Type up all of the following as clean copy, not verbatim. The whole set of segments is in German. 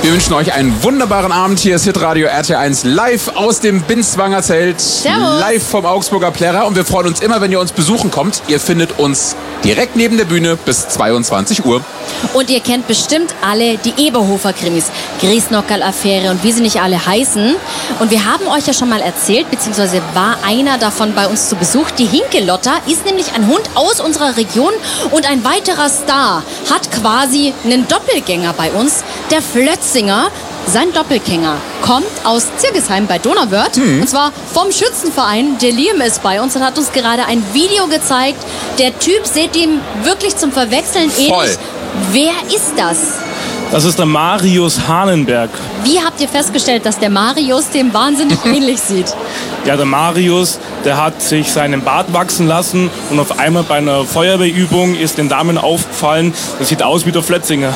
Wir wünschen euch einen wunderbaren Abend. Hier ist Hitradio RT1 live aus dem Binswanger Zelt. Servus. Live vom Augsburger Plärrer. Und wir freuen uns immer, wenn ihr uns besuchen kommt. Ihr findet uns direkt neben der Bühne bis 22 Uhr. Und ihr kennt bestimmt alle die Eberhofer-Krimis. Griesnockerl-Affäre und wie sie nicht alle heißen. Und wir haben euch ja schon mal erzählt, beziehungsweise war einer davon bei uns zu Besuch. Die Hinkelotter ist nämlich ein Hund aus unserer Region. Und ein weiterer Star hat quasi einen Doppelgänger bei uns. Der Flötzinger. Sein Doppelgänger kommt aus Zirgesheim bei Donauwörth. Und zwar vom Schützenverein. Der Liam ist bei uns und hat uns gerade ein Video gezeigt. Der Typ seht ihm wirklich zum Verwechseln ähnlich. Wer ist das? Das ist der Marius Hahnenberg. Wie habt ihr festgestellt, dass der Marius dem wahnsinnig ähnlich sieht? Ja, der Marius, der hat sich seinen Bart wachsen lassen und auf einmal bei einer Feuerwehrübung ist den Damen aufgefallen, das sieht aus wie der Flötzinger.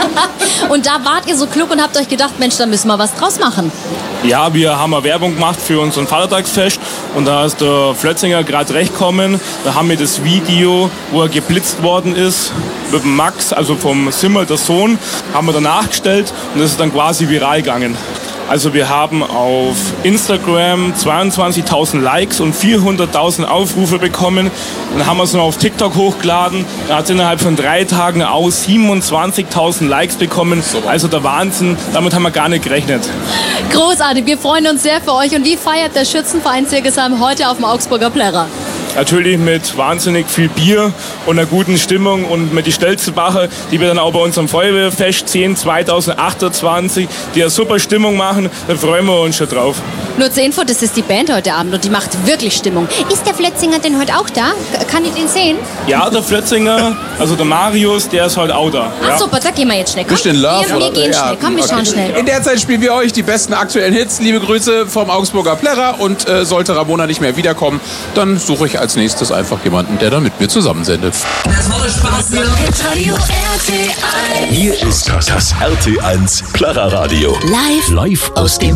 Und da wart ihr so klug und habt euch gedacht, Mensch, da müssen wir was draus machen. Ja, wir haben eine Werbung gemacht für unseren Vatertagsfest und da ist der Flötzinger gerade recht gekommen. Da haben wir das Video, wo er geblitzt worden ist, mit dem Max, also vom Simmel, der Sohn, haben wir danach gestellt und das ist dann quasi viral gegangen. Also wir haben auf Instagram 22.000 Likes und 400.000 Aufrufe bekommen. Dann haben wir es noch auf TikTok hochgeladen. Da hat es innerhalb von 3 Tagen aus 27.000 Likes bekommen. Also der Wahnsinn, damit haben wir gar nicht gerechnet. Großartig, wir freuen uns sehr für euch. Und wie feiert der Schützenverein Zirgesheim heute auf dem Augsburger Plärrer? Natürlich mit wahnsinnig viel Bier und einer guten Stimmung und mit die Stelzelbacher, die wir dann auch bei unserem Feuerwehrfest 10 2028, die eine super Stimmung machen, da freuen wir uns schon drauf. Nur zur Info, das ist die Band heute Abend und die macht wirklich Stimmung. Ist der Flötzinger denn heute auch da? Kann ich den sehen? Ja, der Flötzinger, also der Marius, der ist heute auch da. Ach Ja. super, da gehen wir jetzt schnell. Komm, Bisschen Love, wir gehen schnell. Komm, wir schauen schnell. In der Zeit spielen wir euch die besten aktuellen Hits. Liebe Grüße vom Augsburger Plärrer. Und sollte Ramona nicht mehr wiederkommen, dann suche ich als nächstes einfach jemanden, der dann mit mir zusammensendet. Das volle Spaß mit Hitradio RT1. Hier ist das RT1 Plärrer Radio. Live aus dem